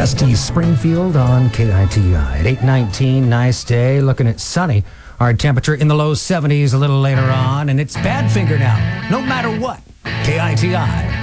Dusty Springfield on KITI at 8:19. Nice day. Looking at sunny. Our temperature in the low 70s a little later on. And it's Badfinger now. No matter what. KITI.